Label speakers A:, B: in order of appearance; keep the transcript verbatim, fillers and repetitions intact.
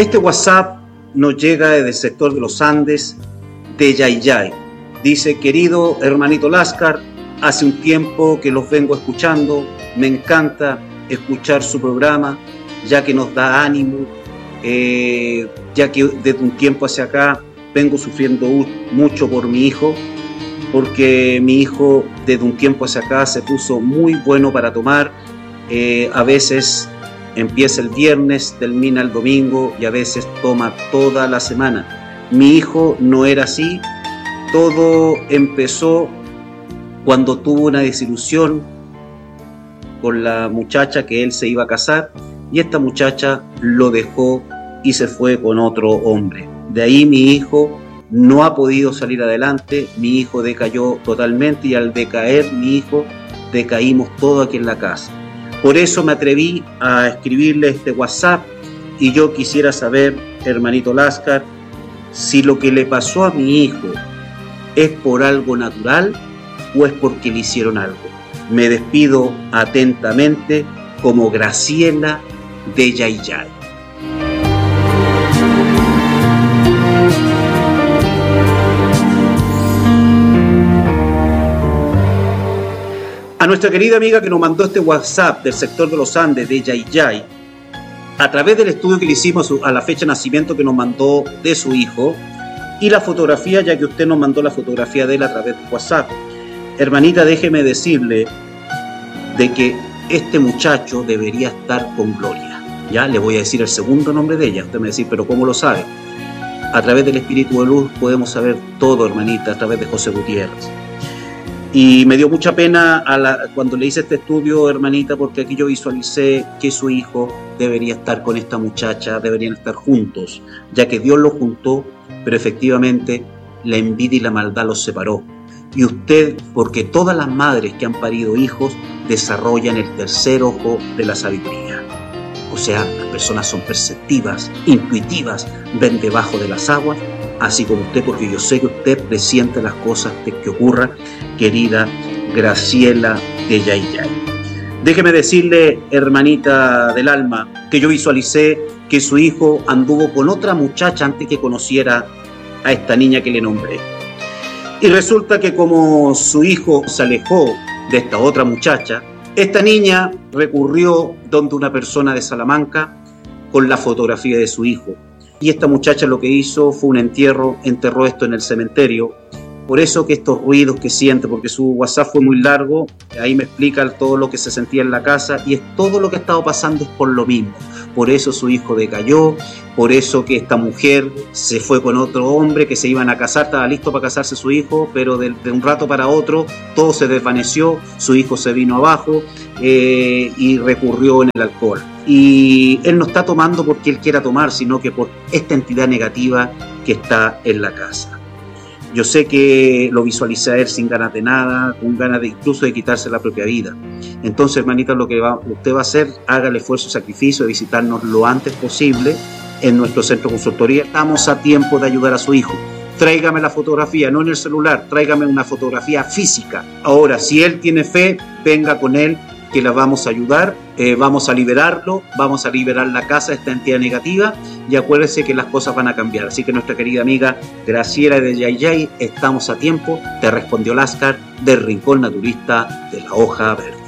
A: Este WhatsApp nos llega desde el sector de los Andes de Yayay. Dice: querido hermanito Láscar, hace un tiempo que los vengo escuchando, me encanta escuchar su programa, ya que nos da ánimo, eh, ya que desde un tiempo hacia acá vengo sufriendo mucho por mi hijo, porque mi hijo desde un tiempo hacia acá se puso muy bueno para tomar, eh, a veces empieza el viernes, termina el domingo y a veces toma toda la semana. Mi hijo no era así, todo empezó cuando tuvo una desilusión con la muchacha que él se iba a casar y esta muchacha lo dejó y se fue con otro hombre. De ahí mi hijo no ha podido salir adelante, mi hijo decayó totalmente y al decaer mi hijo decaímos todo aquí en la casa. Por eso me atreví a escribirle este WhatsApp y yo quisiera saber, hermanito Láscar, si lo que le pasó a mi hijo es por algo natural o es porque le hicieron algo. Me despido atentamente como Graciela de Yayay. A nuestra querida amiga que nos mandó este WhatsApp del sector de los Andes de Yayay, a través del estudio que le hicimos a la fecha de nacimiento que nos mandó de su hijo y la fotografía, ya que usted nos mandó la fotografía de él a través de WhatsApp. Hermanita, déjeme decirle de que este muchacho debería estar con Gloria. Ya le voy a decir el segundo nombre de ella. Usted me va a decir, pero ¿cómo lo sabe? A través del Espíritu de Luz podemos saber todo, hermanita, a través de José Gutiérrez. Y me dio mucha pena a la, cuando le hice este estudio, hermanita, porque aquí yo visualicé que su hijo debería estar con esta muchacha, deberían estar juntos, ya que Dios los juntó, pero efectivamente la envidia y la maldad los separó. Y usted, porque todas las madres que han parido hijos desarrollan el tercer ojo de la sabiduría. O sea, las personas son perceptivas, intuitivas, ven debajo de las aguas, así como usted, porque yo sé que usted presiente las cosas que ocurran, querida Graciela de Yayay. Déjeme decirle, hermanita del alma, que yo visualicé que su hijo anduvo con otra muchacha antes que conociera a esta niña que le nombré. Y resulta que como su hijo se alejó de esta otra muchacha, esta niña recurrió donde una persona de Salamanca con la fotografía de su hijo. Y esta muchacha lo que hizo fue un entierro, enterró esto en el cementerio. Por eso que estos ruidos que siente, porque su WhatsApp fue muy largo, ahí me explica todo lo que se sentía en la casa y es todo lo que ha estado pasando es por lo mismo. Por eso su hijo decayó, por eso que esta mujer se fue con otro hombre que se iban a casar, estaba listo para casarse su hijo, pero de, de un rato para otro todo se desvaneció, su hijo se vino abajo eh, y recurrió en el alcohol. Y él no está tomando porque él quiera tomar, sino que por esta entidad negativa que está en la casa. Yo sé que lo visualiza él sin ganas de nada, con ganas de incluso de quitarse la propia vida. Entonces, hermanita, lo que va, usted va a hacer, haga el esfuerzo y sacrificio de visitarnos lo antes posible en nuestro centro de consultoría. Estamos a tiempo de ayudar a su hijo. Tráigame la fotografía, no en el celular, tráigame una fotografía física. Ahora, si él tiene fe, venga con él, que la vamos a ayudar, eh, vamos a liberarlo, vamos a liberar la casa de esta entidad negativa y acuérdese que las cosas van a cambiar. Así que nuestra querida amiga Graciela de Yayay, estamos a tiempo, te respondió Láscar del Rincón Naturista de la Hoja Verde.